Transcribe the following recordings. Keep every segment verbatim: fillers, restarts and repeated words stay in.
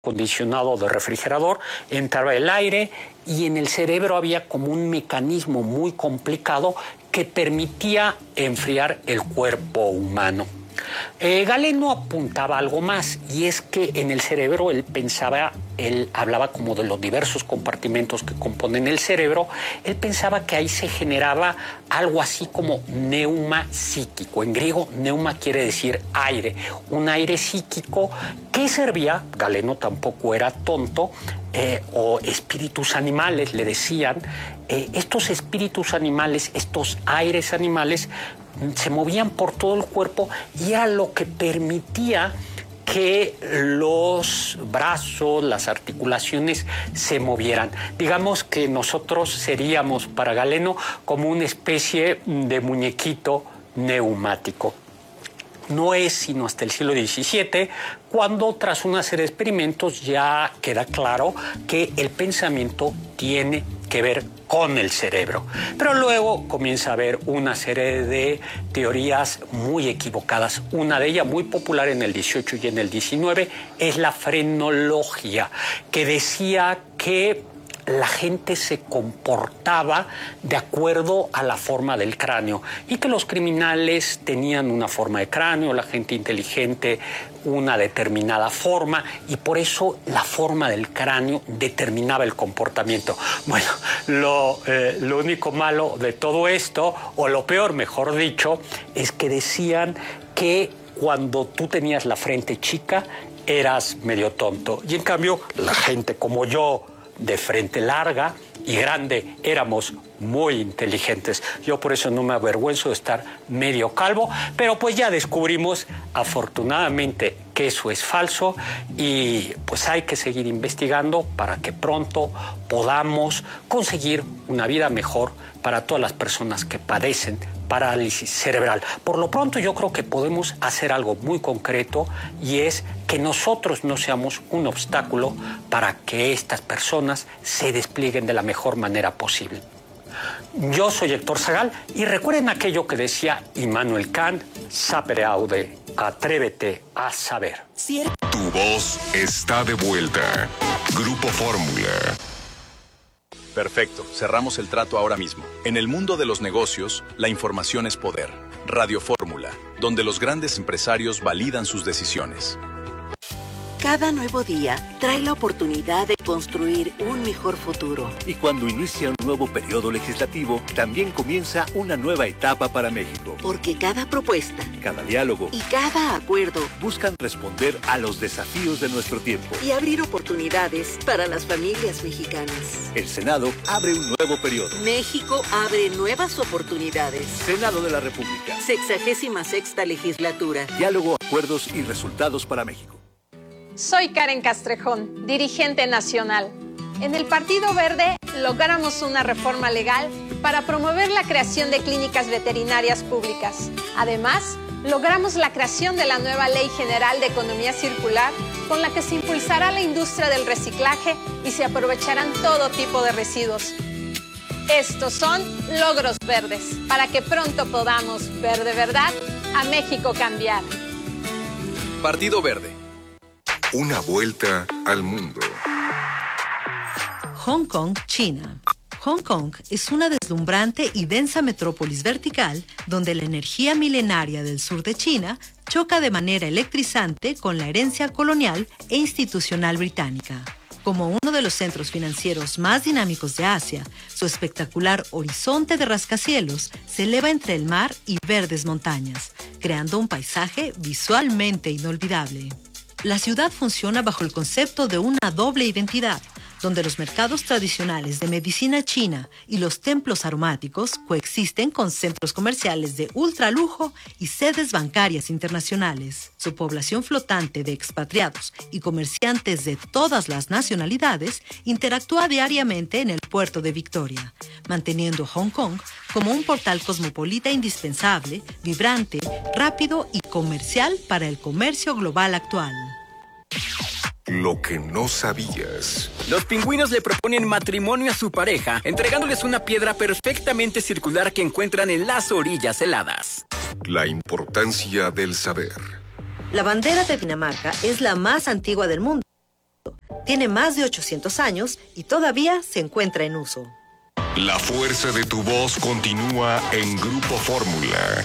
acondicionado de refrigerador, entraba el aire y en el cerebro había como un mecanismo muy complicado que permitía enfriar el cuerpo humano. Eh, Galeno apuntaba algo más, y es que en el cerebro él pensaba, él hablaba como de los diversos compartimentos que componen el cerebro, él pensaba que ahí se generaba algo así como neuma psíquico. En griego, neuma quiere decir aire, un aire psíquico que servía, Galeno tampoco era tonto, eh, o espíritus animales, le decían, eh, estos espíritus animales, estos aires animales, se movían por todo el cuerpo y era lo que permitía que los brazos, las articulaciones se movieran. Digamos que nosotros seríamos para Galeno como una especie de muñequito neumático. No es sino hasta el siglo diecisiete cuando, tras una serie de experimentos, ya queda claro que el pensamiento tiene que ver con el cerebro. Pero luego comienza a haber una serie de teorías muy equivocadas. Una de ellas, muy popular en el dieciocho y en el diecinueve, es la frenología, que decía que la gente se comportaba de acuerdo a la forma del cráneo y que los criminales tenían una forma de cráneo, la gente inteligente una determinada forma, y por eso la forma del cráneo determinaba el comportamiento. Bueno, lo, eh, lo único malo de todo esto, o lo peor, mejor dicho, es que decían que cuando tú tenías la frente chica eras medio tonto, y en cambio la gente como yo, de frente larga y grande, éramos muy inteligentes. Yo por eso no me avergüenzo de estar medio calvo, pero pues ya descubrimos afortunadamente que eso es falso, y pues hay que seguir investigando para que pronto podamos conseguir una vida mejor para todas las personas que padecen parálisis cerebral. Por lo pronto yo creo que podemos hacer algo muy concreto, y es que nosotros no seamos un obstáculo para que estas personas se desplieguen de la mejor manera posible. Yo soy Héctor Zagal, y recuerden aquello que decía Immanuel Kant: sapere aude, atrévete a saber. Tu voz está de vuelta. Grupo Fórmula. Perfecto, cerramos el trato ahora mismo. En el mundo de los negocios, la información es poder. Radio Fórmula, donde los grandes empresarios validan sus decisiones. Cada nuevo día trae la oportunidad de construir un mejor futuro. Y cuando inicia un nuevo periodo legislativo, también comienza una nueva etapa para México. Porque cada propuesta, cada diálogo y cada acuerdo buscan responder a los desafíos de nuestro tiempo y abrir oportunidades para las familias mexicanas. El Senado abre un nuevo periodo. México abre nuevas oportunidades. Senado de la República. Sexagésima sexta legislatura. Diálogo, acuerdos y resultados para México. Soy Karen Castrejón, dirigente nacional. En el Partido Verde logramos una reforma legal para promover la creación de clínicas veterinarias públicas. Además, logramos la creación de la nueva Ley General de Economía Circular, con la que se impulsará la industria del reciclaje y se aprovecharán todo tipo de residuos. Estos son logros verdes, para que pronto podamos ver de verdad a México cambiar. Partido Verde. Una vuelta al mundo. Hong Kong, China. Hong Kong es una deslumbrante y densa metrópolis vertical donde la energía milenaria del sur de China choca de manera electrizante con la herencia colonial e institucional británica. Como uno de los centros financieros más dinámicos de Asia, su espectacular horizonte de rascacielos se eleva entre el mar y verdes montañas, creando un paisaje visualmente inolvidable. La ciudad funciona bajo el concepto de una doble identidad, donde los mercados tradicionales de medicina china y los templos aromáticos coexisten con centros comerciales de ultralujo y sedes bancarias internacionales. Su población flotante de expatriados y comerciantes de todas las nacionalidades interactúa diariamente en el puerto de Victoria, manteniendo Hong Kong como un portal cosmopolita indispensable, vibrante, rápido y comercial para el comercio global actual. Lo que no sabías. Los pingüinos le proponen matrimonio a su pareja, entregándoles una piedra perfectamente circular que encuentran en las orillas heladas. La importancia del saber. La bandera de Dinamarca es la más antigua del mundo. Tiene más de ochocientos años y todavía se encuentra en uso. La fuerza de tu voz continúa en Grupo Fórmula.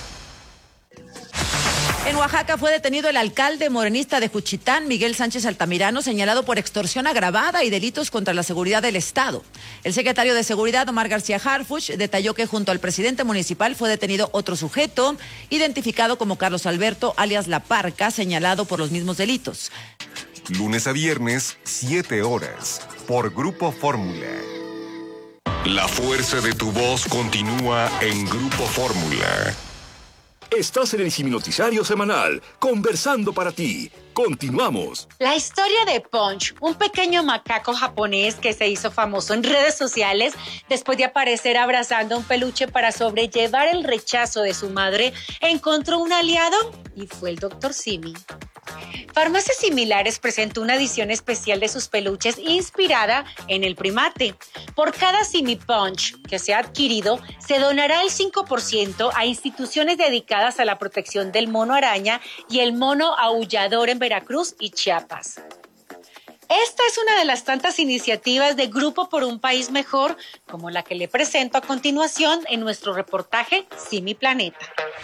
En Oaxaca fue detenido el alcalde morenista de Juchitán, Miguel Sánchez Altamirano, señalado por extorsión agravada y delitos contra la seguridad del Estado. El secretario de Seguridad, Omar García Harfuch, detalló que junto al presidente municipal fue detenido otro sujeto, identificado como Carlos Alberto, alias La Parca, señalado por los mismos delitos. Lunes a viernes, siete horas, por Grupo Fórmula. La fuerza de tu voz continúa en Grupo Fórmula. Estás en el Noticiario Semanal, conversando para ti. Continuamos. La historia de Punch, un pequeño macaco japonés que se hizo famoso en redes sociales después de aparecer abrazando un peluche para sobrellevar el rechazo de su madre, encontró un aliado y fue el doctor Simi. Farmacias Similares presentó una edición especial de sus peluches inspirada en el primate. Por cada Simi Punch que se ha adquirido, se donará el cinco por ciento a instituciones dedicadas a la protección del mono araña y el mono aullador en Veracruz y Chiapas. Esta es una de las tantas iniciativas de Grupo por un País Mejor, como la que le presento a continuación en nuestro reportaje Simi Planeta.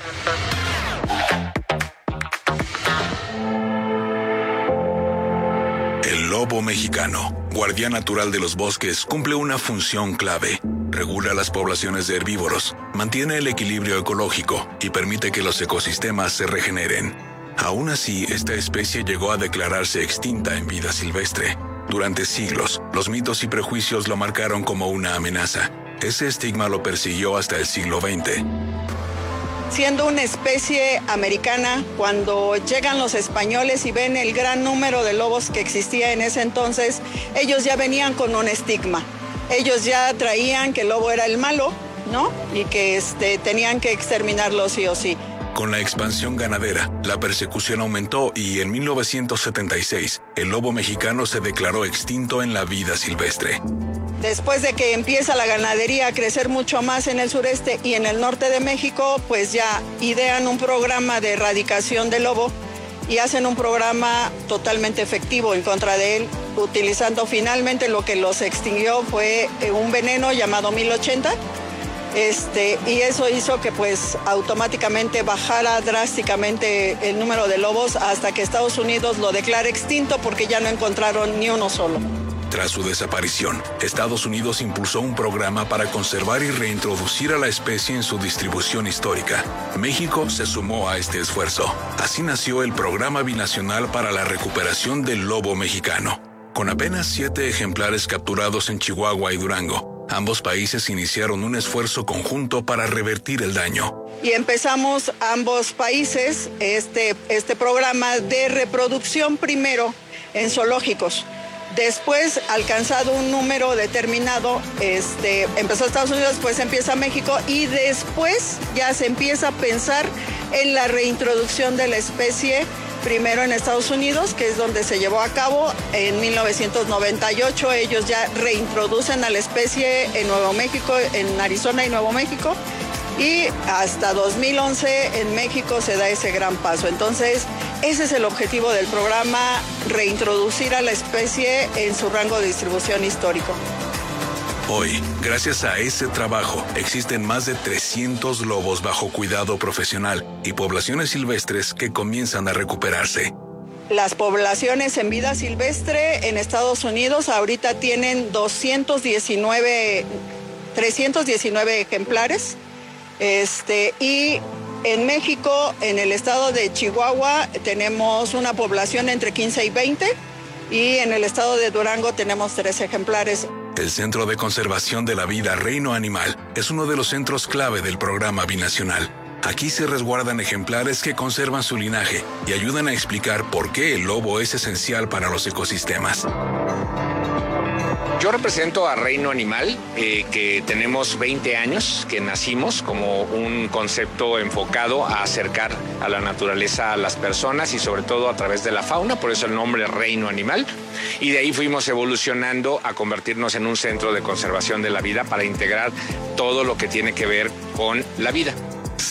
El lobo mexicano, guardián natural de los bosques, cumple una función clave. Regula las poblaciones de herbívoros, mantiene el equilibrio ecológico y permite que los ecosistemas se regeneren. Aún así, esta especie llegó a declararse extinta en vida silvestre. Durante siglos, los mitos y prejuicios lo marcaron como una amenaza. Ese estigma lo persiguió hasta el siglo veinte. Siendo una especie americana, cuando llegan los españoles y ven el gran número de lobos que existía en ese entonces, ellos ya venían con un estigma. Ellos ya traían que el lobo era el malo, ¿no? Y que este, tenían que exterminarlo sí o sí. Con la expansión ganadera, la persecución aumentó y en mil novecientos setenta y seis, el lobo mexicano se declaró extinto en la vida silvestre. Después de que empieza la ganadería a crecer mucho más en el sureste y en el norte de México, pues ya idean un programa de erradicación del lobo y hacen un programa totalmente efectivo en contra de él, utilizando finalmente lo que los extinguió fue un veneno llamado mil ochenta, este, y eso hizo que pues automáticamente bajara drásticamente el número de lobos hasta que Estados Unidos lo declara extinto porque ya no encontraron ni uno solo. Tras su desaparición, Estados Unidos impulsó un programa para conservar y reintroducir a la especie en su distribución histórica. México se sumó a este esfuerzo. Así nació el Programa Binacional para la Recuperación del Lobo Mexicano. Con apenas siete ejemplares capturados en Chihuahua y Durango, ambos países iniciaron un esfuerzo conjunto para revertir el daño. Y empezamos ambos países este, este programa de reproducción primero en zoológicos. Después, alcanzado un número determinado, este, empezó Estados Unidos, después empieza México y después ya se empieza a pensar en la reintroducción de la especie, primero en Estados Unidos, que es donde se llevó a cabo en mil novecientos noventa y ocho. Ellos ya reintroducen a la especie en Nuevo México, en Arizona y Nuevo México. Y hasta dos mil once en México se da ese gran paso. Entonces, ese es el objetivo del programa, reintroducir a la especie en su rango de distribución histórico. Hoy, gracias a ese trabajo, existen más de trescientos lobos bajo cuidado profesional y poblaciones silvestres que comienzan a recuperarse. Las poblaciones en vida silvestre en Estados Unidos ahorita tienen doscientos diecinueve, trescientos diecinueve ejemplares. Este, y en México, en el estado de Chihuahua, tenemos una población entre quince y veinte, y en el estado de Durango tenemos tres ejemplares. El Centro de Conservación de la Vida Reino Animal es uno de los centros clave del programa binacional. Aquí se resguardan ejemplares que conservan su linaje y ayudan a explicar por qué el lobo es esencial para los ecosistemas. Yo represento a Reino Animal, eh, que tenemos veinte años, que nacimos como un concepto enfocado a acercar a la naturaleza a las personas y sobre todo a través de la fauna, por eso el nombre Reino Animal. Y de ahí fuimos evolucionando a convertirnos en un centro de conservación de la vida para integrar todo lo que tiene que ver con la vida.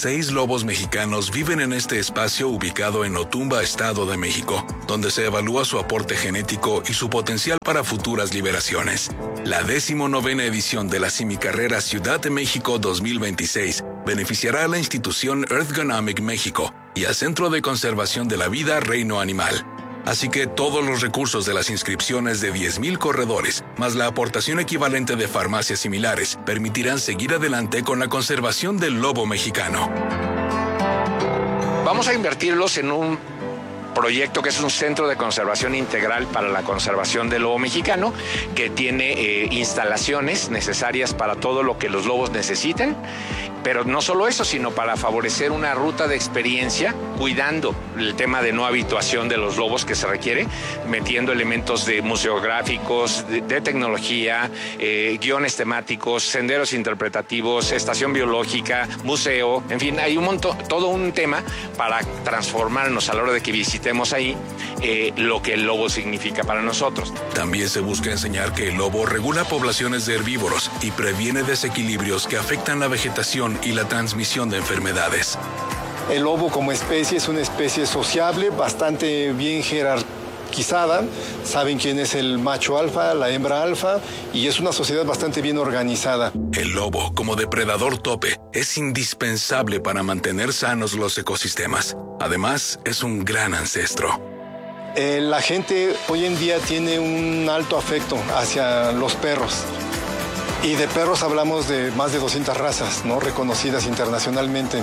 seis lobos mexicanos viven en este espacio ubicado en Otumba, Estado de México, donde se evalúa su aporte genético y su potencial para futuras liberaciones. La decimonovena edición de la Simicarrera Ciudad de México dos mil veintiséis beneficiará a la institución Earthgonomic México y al Centro de Conservación de la Vida Reino Animal. Así que todos los recursos de las inscripciones de diez mil corredores, más la aportación equivalente de farmacias similares, permitirán seguir adelante con la conservación del lobo mexicano. Vamos a invertirlos en un proyecto que es un centro de conservación integral para la conservación del lobo mexicano, que tiene eh, instalaciones necesarias para todo lo que los lobos necesiten, pero no solo eso, sino para favorecer una ruta de experiencia, cuidando el tema de no habituación de los lobos que se requiere, metiendo elementos de museográficos, de, de tecnología, eh, guiones temáticos, senderos interpretativos, estación biológica, museo, en fin, hay un montón, todo un tema para transformarnos a la hora de que visitemos ahí eh, lo que el lobo significa para nosotros. También se busca enseñar que el lobo regula poblaciones de herbívoros y previene desequilibrios que afectan la vegetación y la transmisión de enfermedades. El lobo como especie es una especie sociable, bastante bien jerarquizada. Saben quién es el macho alfa, la hembra alfa, y es una sociedad bastante bien organizada. El lobo, como depredador tope, es indispensable para mantener sanos los ecosistemas. Además, es un gran ancestro. Eh, la gente hoy en día tiene un alto afecto hacia los perros. Y de perros hablamos de más de doscientas razas, ¿no?, reconocidas internacionalmente.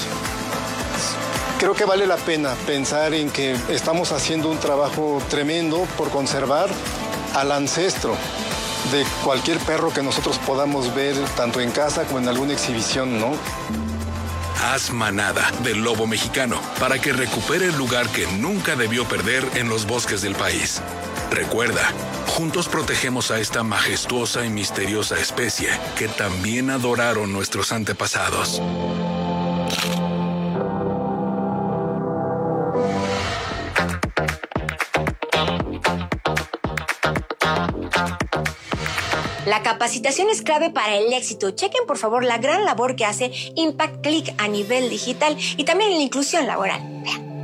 Creo que vale la pena pensar en que estamos haciendo un trabajo tremendo por conservar al ancestro de cualquier perro que nosotros podamos ver, tanto en casa como en alguna exhibición, ¿no? Haz manada del lobo mexicano para que recupere el lugar que nunca debió perder en los bosques del país. Recuerda, juntos protegemos a esta majestuosa y misteriosa especie que también adoraron nuestros antepasados. La capacitación es clave para el éxito. Chequen, por favor, la gran labor que hace Impact Click a nivel digital y también en la inclusión laboral. Vean.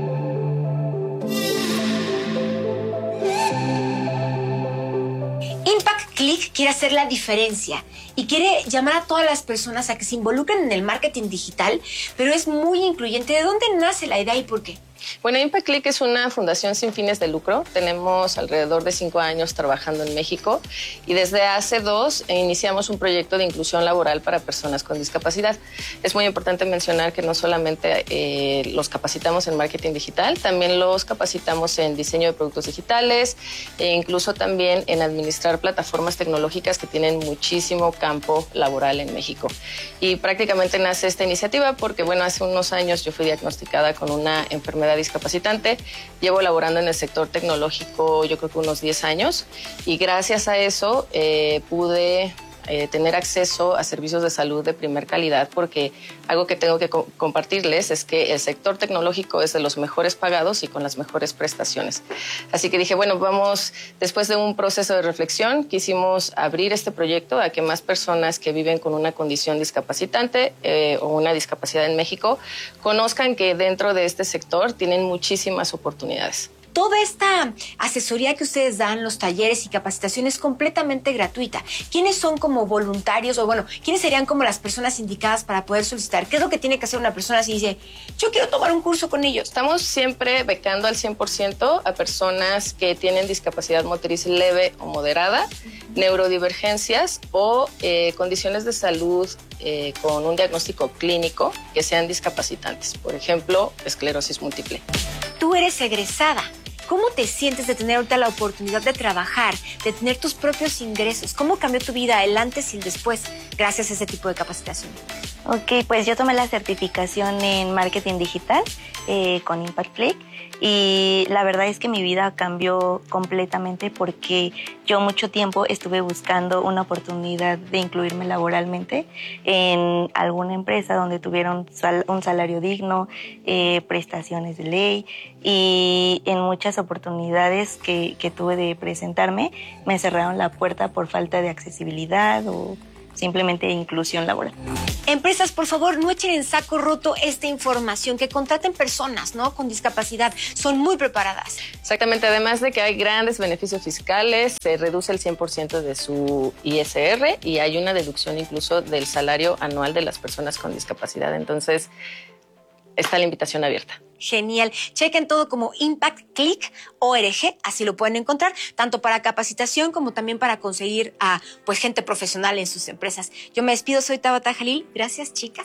Impact Click quiere hacer la diferencia y quiere llamar a todas las personas a que se involucren en el marketing digital, pero es muy incluyente. ¿De dónde nace la idea y por qué? Bueno, Impact Click es una fundación sin fines de lucro. Tenemos alrededor de cinco años trabajando en México y desde hace dos iniciamos un proyecto de inclusión laboral para personas con discapacidad. Es muy importante mencionar que no solamente eh, los capacitamos en marketing digital, también los capacitamos en diseño de productos digitales e incluso también en administrar plataformas tecnológicas que tienen muchísimo campo laboral en México. Y prácticamente nace esta iniciativa porque, bueno, hace unos años yo fui diagnosticada con una enfermedad discapacitante. Llevo laborando en el sector tecnológico yo creo que unos diez años y gracias a eso eh, pude eh, tener acceso a servicios de salud de primer calidad, porque algo que tengo que co- compartirles es que el sector tecnológico es de los mejores pagados y con las mejores prestaciones. Así que dije, bueno, vamos, después de un proceso de reflexión, quisimos abrir este proyecto a que más personas que viven con una condición discapacitante eh, o una discapacidad en México conozcan que dentro de este sector tienen muchísimas oportunidades. Toda esta asesoría que ustedes dan, los talleres y capacitaciones, es completamente gratuita. ¿Quiénes son como voluntarios o, bueno, quiénes serían como las personas indicadas para poder solicitar? ¿Qué es lo que tiene que hacer una persona si dice, yo quiero tomar un curso con ellos? Estamos siempre becando al cien por ciento a personas que tienen discapacidad motriz leve o moderada, neurodivergencias o eh, condiciones de salud eh, con un diagnóstico clínico que sean discapacitantes. Por ejemplo, esclerosis múltiple. Tú eres egresada. ¿Cómo te sientes de tener ahorita la oportunidad de trabajar, de tener tus propios ingresos? ¿Cómo cambió tu vida el antes y el después gracias a ese tipo de capacitación? Ok, pues yo tomé la certificación en marketing digital eh, con Impact Click y la verdad es que mi vida cambió completamente porque yo mucho tiempo estuve buscando una oportunidad de incluirme laboralmente en alguna empresa donde tuviera un, sal- un salario digno, eh, prestaciones de ley, y en muchas oportunidades que, que tuve de presentarme me cerraron la puerta por falta de accesibilidad o simplemente inclusión laboral. Empresas, por favor, no echen en saco roto esta información, que contraten personas, ¿no?, con discapacidad. Son muy preparadas. Exactamente, además de que hay grandes beneficios fiscales, se reduce el cien por ciento de su I S R y hay una deducción incluso del salario anual de las personas con discapacidad. Entonces, está la invitación abierta. Genial. Chequen todo como impact click punto org, así lo pueden encontrar, tanto para capacitación como también para conseguir a pues gente profesional en sus empresas. Yo me despido, soy Tabata Jalil. Gracias, chicas.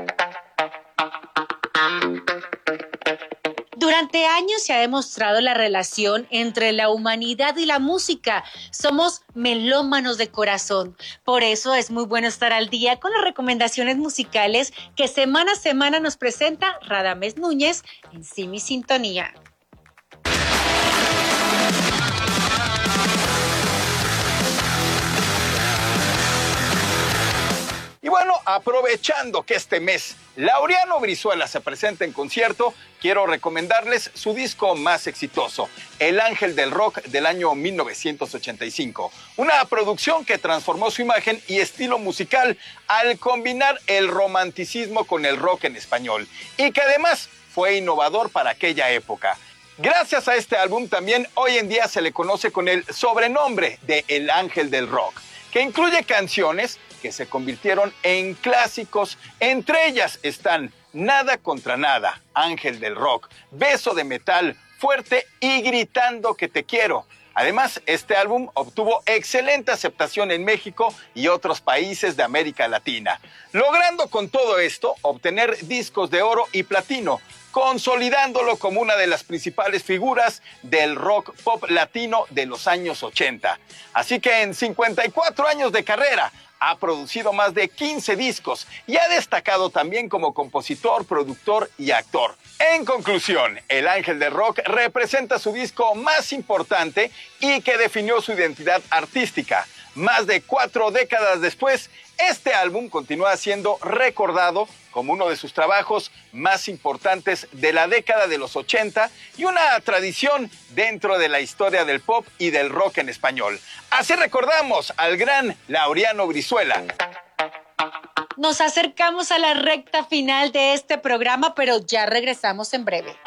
Durante años se ha demostrado la relación entre la humanidad y la música. Somos melómanos de corazón. Por eso es muy bueno estar al día con las recomendaciones musicales que semana a semana nos presenta Radamés Núñez en Simi Sintonía. Y bueno, aprovechando que este mes Laureano Brizuela se presenta en concierto, quiero recomendarles su disco más exitoso, El Ángel del Rock, del año mil novecientos ochenta y cinco. Una producción que transformó su imagen y estilo musical al combinar el romanticismo con el rock en español y que además fue innovador para aquella época. Gracias a este álbum también hoy en día se le conoce con el sobrenombre de El Ángel del Rock, que incluye canciones que se convirtieron en clásicos. Entre ellas están Nada contra Nada, Ángel del Rock, Beso de Metal, Fuerte y Gritando que te quiero. Además, este álbum obtuvo excelente aceptación en México y otros países de América Latina, logrando con todo esto obtener discos de oro y platino, consolidándolo como una de las principales figuras del rock pop latino de los años ochenta. Así que en cincuenta y cuatro años de carrera, ha producido más de quince discos y ha destacado también como compositor, productor y actor. En conclusión, El Ángel del Rock representa su disco más importante y que definió su identidad artística. Más de cuatro décadas después, este álbum continúa siendo recordado como uno de sus trabajos más importantes de la década de los ochenta y una tradición dentro de la historia del pop y del rock en español. Así recordamos al gran Laureano Brizuela. Nos acercamos a la recta final de este programa, pero ya regresamos en breve.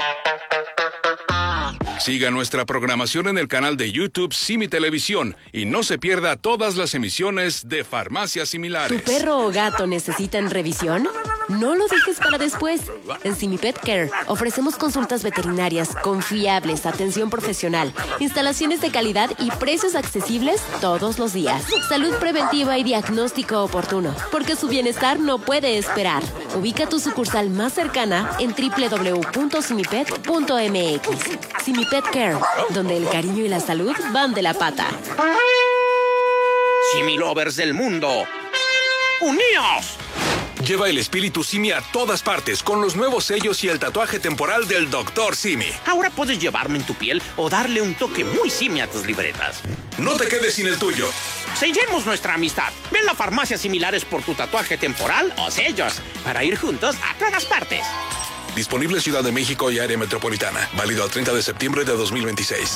Siga nuestra programación en el canal de YouTube Simi Televisión y no se pierda todas las emisiones de Farmacias Similares. ¿Tu perro o gato necesitan revisión? No lo dejes para después. En Simi Pet Care ofrecemos consultas veterinarias confiables, atención profesional, instalaciones de calidad y precios accesibles todos los días. Salud preventiva y diagnóstico oportuno, porque su bienestar no puede esperar. Ubica tu sucursal más cercana en doble u doble u doble u punto simipet punto m x. Simi Pet Care, donde el cariño y la salud van de la pata. Simi Lovers del mundo, ¡uníos! Lleva el espíritu Simi a todas partes con los nuevos sellos y el tatuaje temporal del doctor Simi. Ahora puedes llevarme en tu piel o darle un toque muy Simi a tus libretas. No te quedes sin el tuyo. Sellemos nuestra amistad. Ven a Farmacias Similares por tu tatuaje temporal o sellos para ir juntos a todas partes. Disponible Ciudad de México y área metropolitana. Válido al treinta de septiembre de dos mil veintiséis.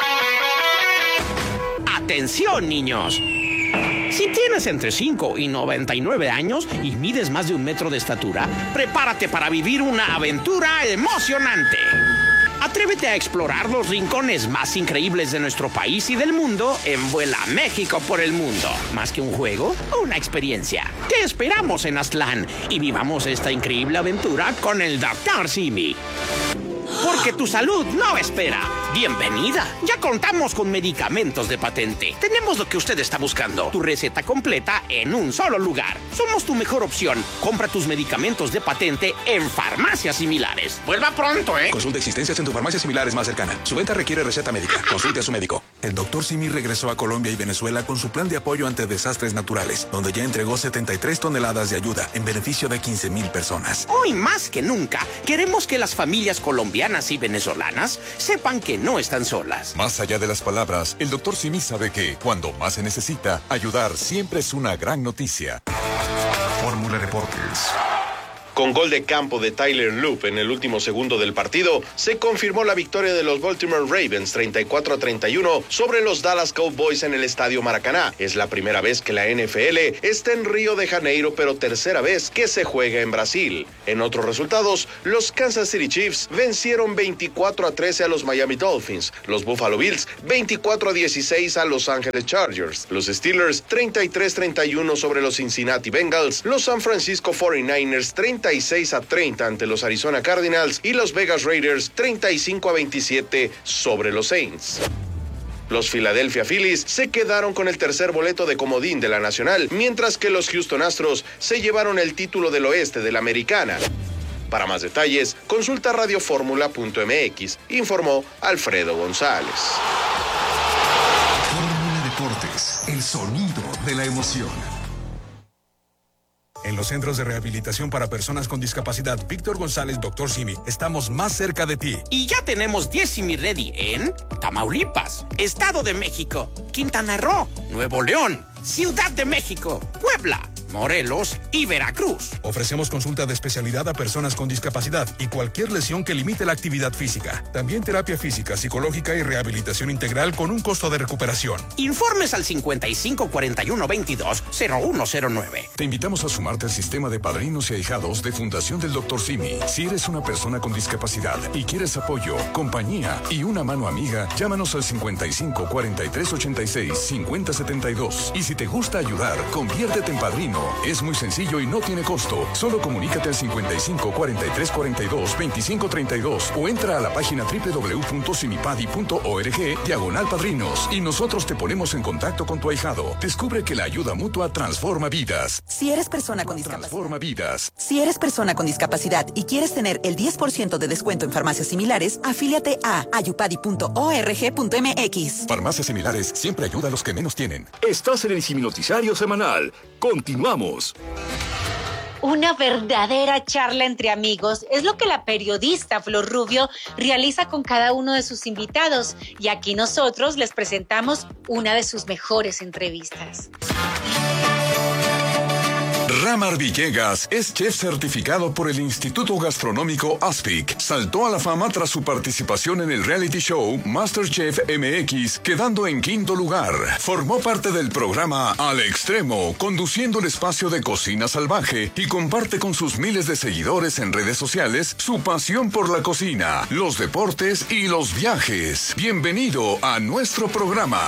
¡Atención, niños! Si tienes entre cinco y noventa y nueve años y mides más de un metro de estatura, prepárate para vivir una aventura emocionante. Atrévete a explorar los rincones más increíbles de nuestro país y del mundo en Vuela México por el Mundo. Más que un juego, una experiencia. Te esperamos en Aztlán y vivamos esta increíble aventura con el doctor Simi. Porque tu salud no espera. Bienvenida. Ya contamos con medicamentos de patente. Tenemos lo que usted está buscando. Tu receta completa en un solo lugar. Somos tu mejor opción. Compra tus medicamentos de patente en Farmacias Similares. Vuelva pronto, ¿eh? Consulta existencias en tu farmacia similares más cercana. Su venta requiere receta médica. Consulte a su médico. El doctor Simi regresó a Colombia y Venezuela con su plan de apoyo ante desastres naturales, donde ya entregó setenta y tres toneladas de ayuda en beneficio de quince mil personas. Hoy más que nunca, queremos que las familias colombianas y venezolanas sepan que no están solas. Más allá de las palabras, el doctor Simi sabe que, cuando más se necesita, ayudar siempre es una gran noticia. Fórmula Deportes. Con gol de campo de Tyler Loop en el último segundo del partido, se confirmó la victoria de los Baltimore Ravens treinta y cuatro a treinta y uno sobre los Dallas Cowboys en el Estadio Maracaná. Es la primera vez que la N F L está en Río de Janeiro, pero tercera vez que se juega en Brasil. En otros resultados, los Kansas City Chiefs vencieron veinticuatro a trece a los Miami Dolphins, los Buffalo Bills veinticuatro a dieciséis a Los Ángeles Chargers, los Steelers treinta y tres a treinta y uno sobre los Cincinnati Bengals, los San Francisco cuarenta y nueve ers treinta y seis a treinta ante los Arizona Cardinals y los Vegas Raiders treinta y cinco a veintisiete sobre los Saints. Los Philadelphia Phillies se quedaron con el tercer boleto de comodín de la Nacional, mientras que los Houston Astros se llevaron el título del oeste de la Americana. Para más detalles, consulta radioformula punto m x, informó Alfredo González. Fórmula Deportes, el sonido de la emoción. En los centros de rehabilitación para personas con discapacidad Víctor González, doctor Simi, estamos más cerca de ti. Y ya tenemos diez Simi Ready en Tamaulipas, Estado de México, Quintana Roo, Nuevo León, Ciudad de México, Puebla, Morelos y Veracruz. Ofrecemos consulta de especialidad a personas con discapacidad y cualquier lesión que limite la actividad física. También terapia física, psicológica y rehabilitación integral con un costo de recuperación. Informes al cincuenta y cinco cuarenta y uno veintidós cero uno cero nueve. Te invitamos a sumarte al sistema de padrinos y ahijados de Fundación del doctor Simi. Si eres una persona con discapacidad y quieres apoyo, compañía y una mano amiga, llámanos al cincuenta y cinco cuarenta y tres ochenta y seis cincuenta setenta y dos. Y si te gusta ayudar, conviértete en padrino. Es muy sencillo y no tiene costo. Solo comunícate al cincuenta y cinco cuarenta y tres cuarenta y dos veinticinco treinta y dos o entra a la página doble u doble u doble u punto simipadi punto org diagonal padrinos y nosotros te ponemos en contacto con tu ahijado. Descubre que la ayuda mutua transforma vidas. Si eres persona con discapacidad. Transforma vidas. Si eres persona con discapacidad y quieres tener el diez por ciento de descuento en farmacias similares, afíliate a ayupadi punto org punto m x. Farmacias similares siempre ayuda a los que menos tienen. Estás en el Siminoticiario Semanal. Continuamos. Una verdadera charla entre amigos es lo que la periodista Flor Rubio realiza con cada uno de sus invitados. Y aquí nosotros les presentamos una de sus mejores entrevistas. Ramar Villegas es chef certificado por el Instituto Gastronómico Aspic. Saltó a la fama tras su participación en el reality show MasterChef M X, quedando en quinto lugar. Formó parte del programa Al Extremo, conduciendo el espacio de Cocina Salvaje y comparte con sus miles de seguidores en redes sociales su pasión por la cocina, los deportes y los viajes. Bienvenido a nuestro programa.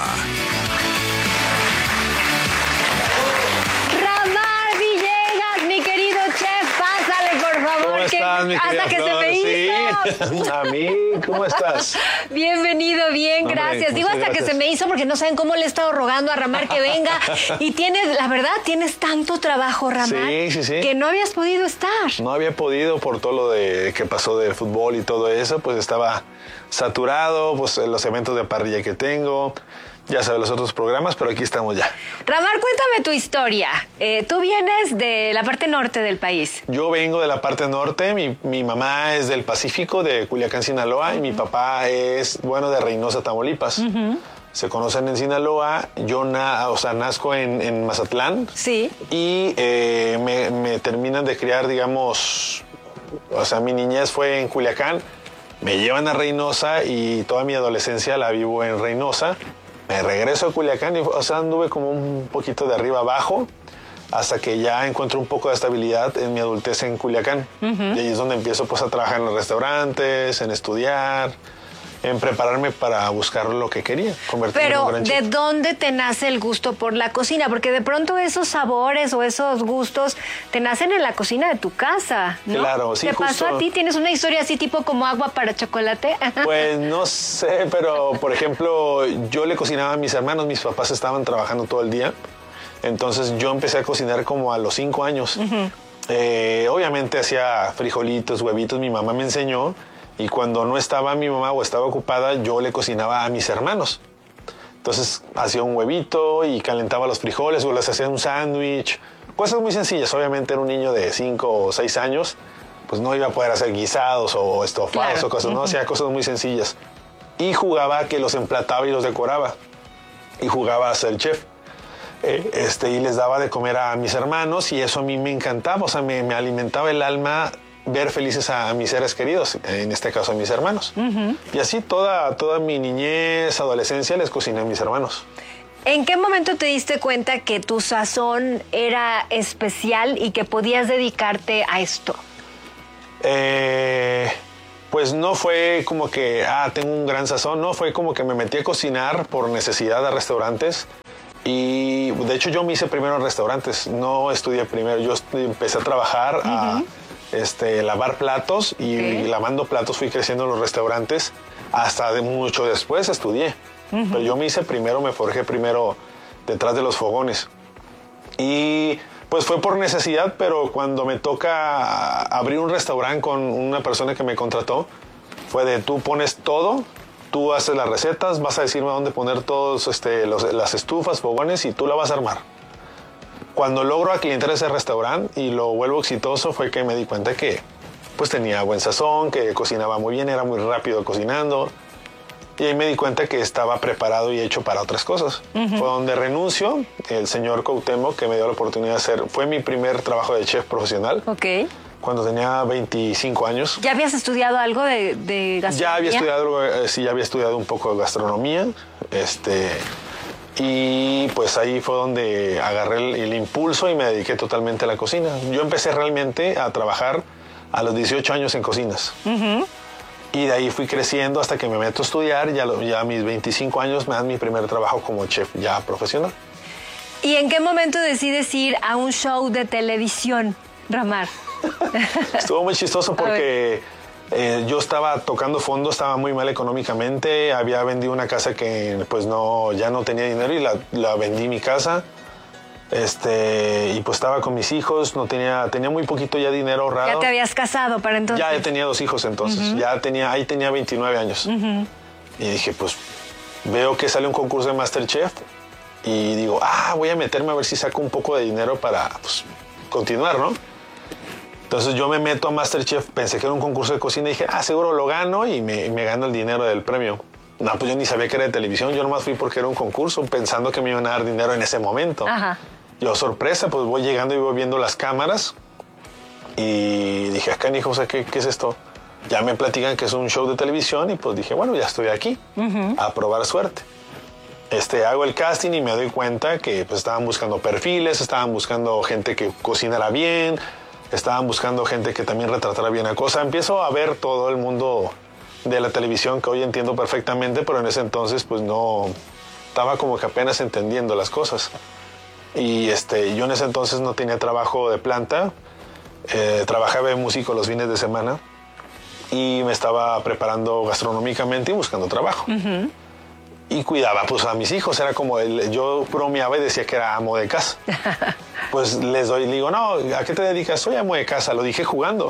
¿Cómo estás, mi hasta que Flor? se me hizo. Sí. A mí, ¿cómo estás? Bienvenido, bien, Hombre, gracias. Digo hasta gracias. que se me hizo porque no saben cómo le he estado rogando a Ramar que venga. Y tienes, la verdad, tienes tanto trabajo, Ramar, Sí, sí, sí. que no habías podido estar. No había podido por todo lo de que pasó de fútbol y todo eso, pues estaba saturado, pues los eventos de parrilla que tengo, ya sabes, los otros programas, pero aquí estamos ya. Ramar, cuéntame tu historia. Eh, tú vienes de la parte norte del país. Yo vengo de la parte norte, mi, mi mamá es del Pacífico, de Culiacán, Sinaloa, y mi papá es, bueno, de Reynosa, Tamaulipas. Uh-huh. Se conocen en Sinaloa, yo na, o sea, nazco en, en Mazatlán. Sí. Y eh, me, me terminan de criar, digamos, o sea, mi niñez fue en Culiacán, me llevan a Reynosa y toda mi adolescencia la vivo en Reynosa. Me regreso a Culiacán y, o sea, anduve como un poquito de arriba abajo hasta que ya encuentro un poco de estabilidad en mi adultez en Culiacán. Uh-huh. Y ahí es donde empiezo pues a trabajar en los restaurantes, en estudiar, en prepararme para buscar lo que quería, convertirme en un gran chef. Pero, ¿de dónde te nace el gusto por la cocina? Porque de pronto esos sabores o esos gustos te nacen en la cocina de tu casa, ¿no? Claro, sí, ¿Te justo. pasó a ti? ¿Tienes una historia así tipo como agua para chocolate? Pues no sé, pero por ejemplo, yo le cocinaba a mis hermanos, mis papás estaban trabajando todo el día, entonces yo empecé a cocinar como a los cinco años. Uh-huh. Eh, obviamente hacía frijolitos, huevitos, mi mamá me enseñó. Y cuando no estaba mi mamá o estaba ocupada, yo le cocinaba a mis hermanos. Entonces hacía un huevito y calentaba los frijoles o les hacía un sándwich. Cosas muy sencillas. Obviamente era un niño de cinco o seis años, pues no iba a poder hacer guisados o estofados, claro, o cosas, ¿no? Uh-huh. Hacía cosas muy sencillas. Y jugaba a que los emplataba y los decoraba. Y jugaba a ser chef. eh, este, y les daba de comer a mis hermanos y eso a mí me encantaba, o sea, me, me alimentaba el alma ver felices a, a mis seres queridos, en este caso a mis hermanos. Uh-huh. Y así toda, toda mi niñez, adolescencia les cociné a mis hermanos. ¿En qué momento te diste cuenta que tu sazón era especial y que podías dedicarte a esto? Eh, pues no fue como que, ah, tengo un gran sazón, no, fue como que me metí a cocinar por necesidad a restaurantes y de hecho yo me hice primero en restaurantes, no estudié primero, yo empecé a trabajar, uh-huh. a este, lavar platos y, okay. y lavando platos fui creciendo en los restaurantes hasta de mucho después estudié. Uh-huh. Pero yo me hice primero, me forjé primero detrás de los fogones. Y pues fue por necesidad, pero cuando me toca abrir un restaurante con una persona que me contrató, fue de tú pones todo, tú haces las recetas, vas a decirme dónde poner todos este, los, las estufas, fogones y tú la vas a armar. Cuando logro aclientar ese restaurante y lo vuelvo exitoso fue que me di cuenta que pues tenía buen sazón, que cocinaba muy bien, era muy rápido cocinando. Y ahí me di cuenta que estaba preparado y hecho para otras cosas. Uh-huh. Fue donde renuncio, el señor Cuauhtémoc, que me dio la oportunidad de hacer, fue mi primer trabajo de chef profesional. Ok. Cuando tenía veinticinco años. ¿Ya habías estudiado algo de, de gastronomía? Ya había estudiado, eh, sí, ya había estudiado un poco de gastronomía. Este, y pues ahí fue donde agarré el, el impulso y me dediqué totalmente a la cocina. Yo empecé realmente a trabajar a los dieciocho años en cocinas. Uh-huh. Y de ahí fui creciendo hasta que me meto a estudiar. Ya, ya a mis veinticinco años me dan mi primer trabajo como chef ya profesional. ¿Y en qué momento decides ir a un show de televisión, Ramar? Estuvo muy chistoso porque eh, yo estaba tocando fondo, estaba muy mal económicamente. Había vendido una casa que pues no, ya no tenía dinero y la, la vendí mi casa. Este, y pues estaba con mis hijos, no tenía, tenía muy poquito ya dinero ahorrado. ¿Ya te habías casado para entonces? Ya tenía dos hijos entonces, uh-huh. ya tenía, ahí tenía veintinueve años. Uh-huh. Y dije, pues, veo que sale un concurso de MasterChef y digo, ah, voy a meterme a ver si saco un poco de dinero para, pues, continuar, ¿no? Entonces yo me meto a MasterChef, pensé que era un concurso de cocina y dije, ah, seguro lo gano y me, me gano el dinero del premio. No, pues yo ni sabía que era de televisión, yo nomás fui porque era un concurso, pensando que me iban a dar dinero en ese momento. Ajá. Yo, sorpresa, pues voy llegando y voy viendo las cámaras y dije, acá, hijo, o sea, ¿qué, ¿qué es esto? Ya me platican que es un show de televisión y pues dije, bueno, ya estoy aquí, uh-huh. a probar suerte. Este, hago el casting y me doy cuenta que pues estaban buscando perfiles, estaban buscando gente que cocinara bien, estaban buscando gente que también retratara bien la cosa. Empiezo a ver todo el mundo de la televisión que hoy entiendo perfectamente, pero en ese entonces pues no, estaba como que apenas entendiendo las cosas. Y este, yo en ese entonces no tenía trabajo de planta, eh, trabajaba de músico los fines de semana y me estaba preparando gastronómicamente y buscando trabajo. Uh-huh. Y cuidaba pues a mis hijos, era como, el, yo bromeaba y decía que era amo de casa. Pues les doy, le digo, no, ¿a qué te dedicas? Soy amo de casa, lo dije jugando.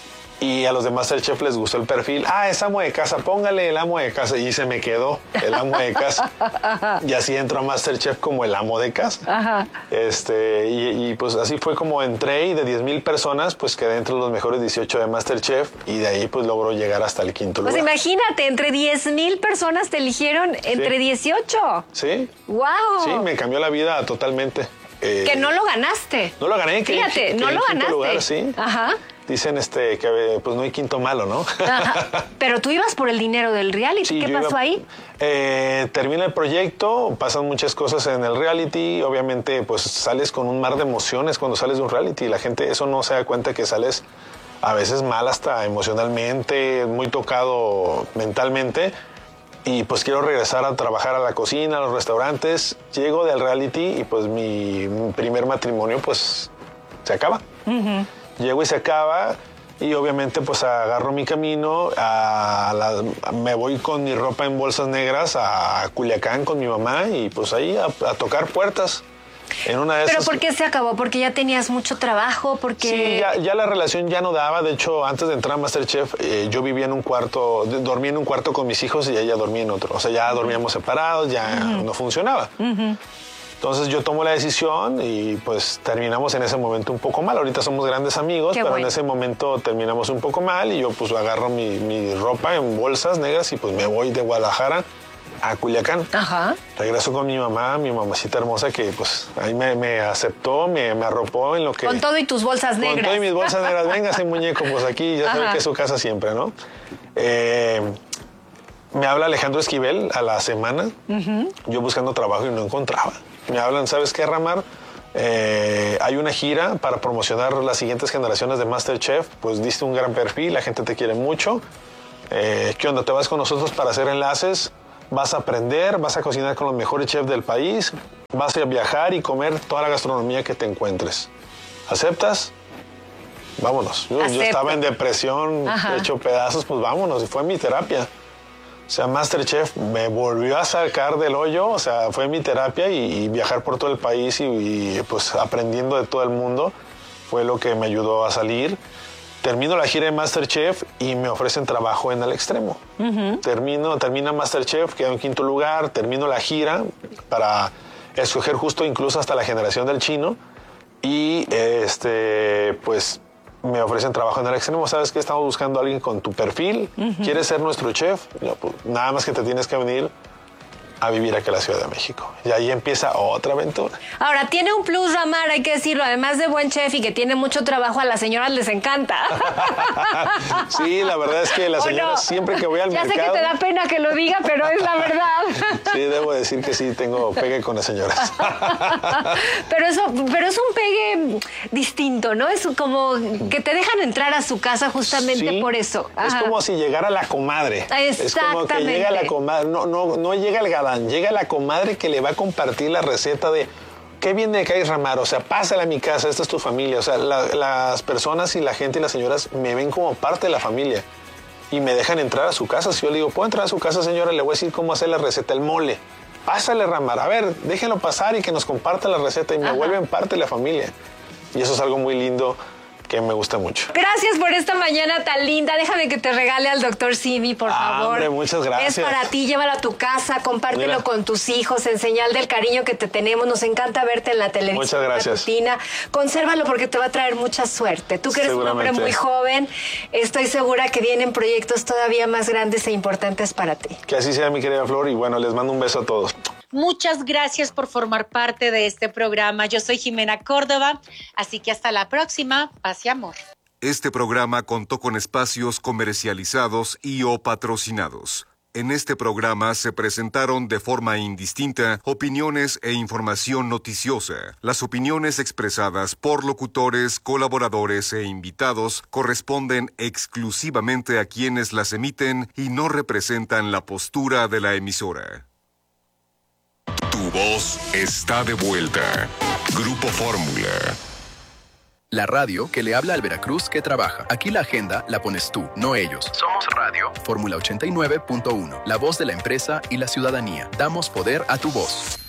Y a los de MasterChef les gustó el perfil. Ah, es amo de casa, póngale el amo de casa. Y se me quedó el amo de casa. Y así entró a MasterChef como el amo de casa. Ajá. Este, y, y pues así fue como entré y de diez mil personas pues quedé entre los mejores dieciocho de MasterChef y de ahí pues logró llegar hasta el quinto lugar. Pues imagínate, entre diez mil personas te eligieron entre sí. dieciocho. Sí. ¡Wow! Sí, me cambió la vida totalmente. Eh, que no lo ganaste. No lo gané. Que, Fíjate, que no lo ganaste. Lugar, sí. Ajá. Dicen este, que pues no hay quinto malo, ¿no? Ajá. Pero tú ibas por el dinero del reality. Sí, ¿qué pasó iba, ahí? Eh, termina el proyecto, pasan muchas cosas en el reality. Obviamente, pues sales con un mar de emociones cuando sales de un reality. La gente eso no se da cuenta que sales a veces mal hasta emocionalmente, muy tocado mentalmente. Y pues quiero regresar a trabajar a la cocina, a los restaurantes. Llego del reality y pues mi, mi primer matrimonio pues se acaba. Uh-huh. Llego y se acaba y obviamente pues agarro mi camino, a la, me voy con mi ropa en bolsas negras a Culiacán con mi mamá y pues ahí a, a tocar puertas. En una de ¿Pero esas... por qué se acabó? ¿Porque ya tenías mucho trabajo? Porque Sí, ya, ya la relación ya no daba. De hecho, antes de entrar a MasterChef, eh, yo vivía en un cuarto, dormía en un cuarto con mis hijos y ella dormía en otro. O sea, ya dormíamos separados, ya uh-huh. no funcionaba. Uh-huh. Entonces yo tomo la decisión y pues terminamos en ese momento un poco mal. Ahorita somos grandes amigos, Qué pero bueno. en ese momento terminamos un poco mal y yo pues agarro mi, mi ropa en bolsas negras y pues me voy de Guadalajara a Culiacán. Ajá. Regreso con mi mamá, mi mamacita hermosa, que pues ahí me, me aceptó, me, me arropó en lo que... Con todo y tus bolsas negras. Con todo y mis bolsas negras. Véngase, muñeco, pues aquí ya sabe que es su casa siempre, ¿no? Eh, me habla Alejandro Esquivel a la semana, uh-huh. yo buscando trabajo y no encontraba. Me hablan, ¿sabes qué, Ramar? Eh, hay una gira para promocionar las siguientes generaciones de MasterChef, pues diste un gran perfil, la gente te quiere mucho. Eh, ¿Qué onda? ¿Te vas con nosotros para hacer enlaces? Vas a aprender, vas a cocinar con los mejores chefs del país, vas a viajar y comer toda la gastronomía que te encuentres. ¿Aceptas? Vámonos. Yo, yo estaba en depresión, Ajá. hecho pedazos, pues vámonos. Y fue mi terapia. O sea, MasterChef me volvió a sacar del hoyo, o sea, fue mi terapia y, y viajar por todo el país y, y pues aprendiendo de todo el mundo fue lo que me ayudó a salir. Termino la gira de MasterChef y me ofrecen trabajo en Al Extremo. Uh-huh. Termino, termina MasterChef, quedo en quinto lugar, termino la gira para escoger justo incluso hasta la generación del chino y este, pues me ofrecen trabajo en Al Extremo. ¿Sabes qué? Estamos buscando a alguien con tu perfil. Uh-huh. ¿Quieres ser nuestro chef? No, pues, nada más que te tienes que venir a vivir aquí a la Ciudad de México. Y ahí empieza otra aventura. Ahora, tiene un plus, Ramar, hay que decirlo. Además de buen chef y que tiene mucho trabajo, a las señoras les encanta. Sí, la verdad es que las señoras no? siempre que voy al ya mercado... Ya sé que te da pena que lo diga, pero es la verdad. Sí, debo decir que sí, tengo pegue con las señoras. Pero, eso, pero es un pegue distinto, ¿no? Es como que te dejan entrar a su casa justamente sí, por eso. Ajá. Es como si llegara la comadre. Exactamente. Es como que llega la comadre. No, no, no llega el galán. Llega la comadre que le va a compartir la receta de qué viene de acá, Ramar, o sea, pásala a mi casa, esta es tu familia. O sea, la, las personas y la gente y las señoras me ven como parte de la familia y me dejan entrar a su casa. Si yo le digo, ¿puedo entrar a su casa, señora? Le voy a decir cómo hacer la receta, el mole. Pásale, Ramar, a ver, déjenlo pasar y que nos comparta la receta y me Ajá. vuelven parte de la familia. Y eso es algo muy lindo que me gusta mucho. Gracias por esta mañana tan linda. Déjame que te regale al doctor Simi, por ah, favor. Hombre, muchas gracias. Es para ti, llévalo a tu casa, compártelo Mira. con tus hijos, en señal del cariño que te tenemos. Nos encanta verte en la televisión. Muchas gracias. Rutina. Consérvalo porque te va a traer mucha suerte. Tú que eres un hombre muy joven, estoy segura que vienen proyectos todavía más grandes e importantes para ti. Que así sea, mi querida Flor, y bueno, les mando un beso a todos. Muchas gracias por formar parte de este programa. Yo soy Jimena Córdoba, así que hasta la próxima. Paz y amor. Este programa contó con espacios comercializados y o patrocinados. En este programa se presentaron de forma indistinta opiniones e información noticiosa. Las opiniones expresadas por locutores, colaboradores e invitados corresponden exclusivamente a quienes las emiten y no representan la postura de la emisora. Tu voz está de vuelta. Grupo Fórmula. La radio que le habla al Veracruz que trabaja. Aquí la agenda la pones tú, no ellos. Somos Radio Fórmula ochenta y nueve punto uno, la voz de la empresa y la ciudadanía. Damos poder a tu voz.